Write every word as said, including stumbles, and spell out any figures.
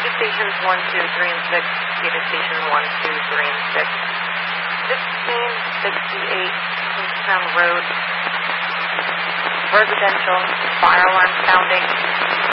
to stations one, two, three, and six. Key to station one, two, three, and six. sixteen sixty-eight Kingstown Road. Residential. Fire alarm sounding.